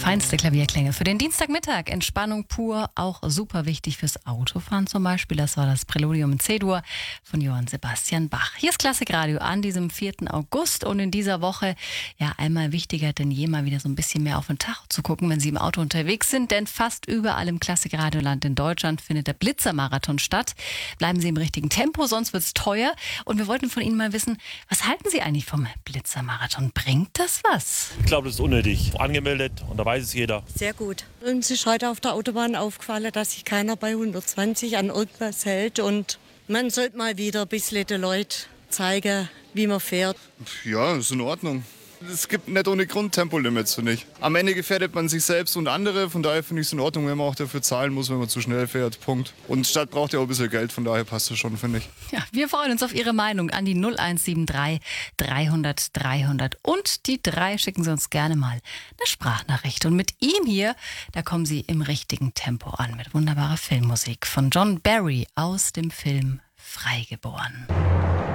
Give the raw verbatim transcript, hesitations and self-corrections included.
Feinste Klavierklänge für den Dienstagmittag. Entspannung pur, auch super wichtig fürs Autofahren zum Beispiel. Das war das Präludium in C-Dur von Johann Sebastian Bach. Hier ist Klassikradio an diesem vierten August und in dieser Woche ja einmal wichtiger denn je mal wieder so ein bisschen mehr auf den Tacho zu gucken, wenn Sie im Auto unterwegs sind, denn fast überall im Klassikradioland in Deutschland findet der Blitzermarathon statt. Bleiben Sie im richtigen Tempo, sonst wird's teuer. Und wir wollten von Ihnen mal wissen, was halten Sie eigentlich vom Blitzermarathon? Bringt das was? Ich glaube, das ist unnötig. Angemeldet und da weiß es jeder. Sehr gut. Uns ist heute auf der Autobahn aufgefallen, dass sich keiner bei hundertzwanzig an irgendwas hält. Und man sollte mal wieder ein bisschen den Leuten zeigen, wie man fährt. Ja, ist in Ordnung. Es gibt nicht ohne Grund Tempolimits, finde ich. Am Ende gefährdet man sich selbst und andere. Von daher finde ich es in Ordnung, wenn man auch dafür zahlen muss, wenn man zu schnell fährt. Punkt. Und die Stadt braucht ja auch ein bisschen Geld, von daher passt das schon, finde ich. Ja, wir freuen uns auf Ihre Meinung an die null eins sieben drei dreihundert dreihundert. Und die drei schicken Sie uns gerne mal eine Sprachnachricht. Und mit ihm hier, da kommen Sie im richtigen Tempo an mit wunderbarer Filmmusik von John Barry aus dem Film Freigeboren.